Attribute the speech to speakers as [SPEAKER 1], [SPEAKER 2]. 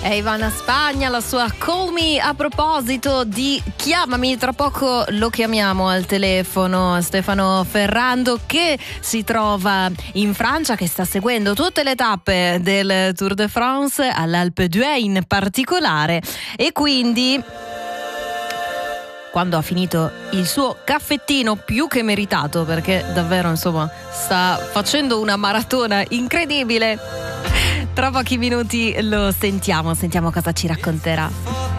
[SPEAKER 1] È Ivana Spagna, la sua Call Me. A proposito di chiamami, tra poco lo chiamiamo al telefono Stefano Ferrando, che si trova in Francia, che sta seguendo tutte le tappe del Tour de France, all'Alpe d'Huez in particolare, e quindi quando ha finito il suo caffettino più che meritato, perché davvero insomma sta facendo una maratona incredibile, tra pochi minuti lo sentiamo cosa ci racconterà.